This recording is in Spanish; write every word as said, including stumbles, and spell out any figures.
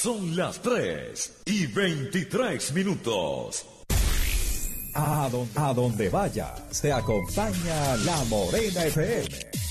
Son las tres y veintitrés minutos. A donde, a donde vayas, te acompaña La Morena F M.